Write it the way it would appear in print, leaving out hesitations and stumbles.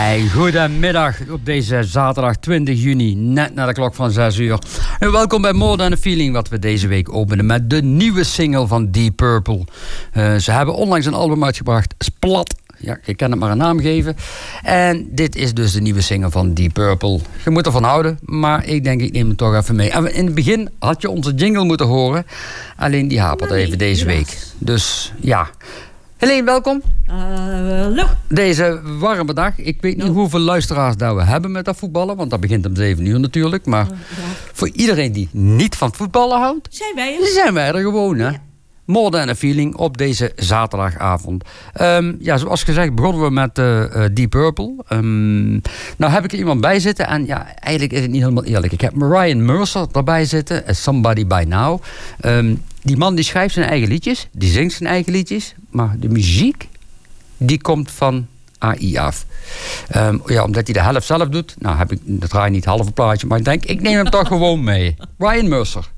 Hey, goedemiddag op deze zaterdag 20 juni, net na de klok van 6 uur. En welkom bij More Than a Feeling, wat we deze week openen met de nieuwe single van Deep Purple. Ze hebben onlangs een album uitgebracht, Splat. Ja, je kan het maar een naam geven. En dit is dus de nieuwe single van Deep Purple. Je moet ervan houden, maar ik denk ik neem het toch even mee. En in het begin had je onze jingle moeten horen. Alleen die hapert even deze week. Dus ja. Helene, welkom. Hallo. Deze warme dag. Ik weet niet hoeveel luisteraars dat we hebben met dat voetballen. Want dat begint om 7 uur natuurlijk. Maar voor iedereen die niet van voetballen houdt, zijn wij er gewoon, hè. Ja. More Than a Feeling op deze zaterdagavond. Ja, zoals gezegd begonnen we met Deep Purple. Nou heb ik er iemand bij zitten. En ja, eigenlijk is het niet helemaal eerlijk. Ik heb Mariah Mercer erbij zitten. Somebody By Now. Die man die schrijft zijn eigen liedjes. Die zingt zijn eigen liedjes. Maar de muziek, die komt van AI af. Ja, omdat hij de helft zelf doet. Nou, dat draai je niet het halve plaatje. Maar ik denk, ik neem hem toch gewoon mee. Ryan Mercer.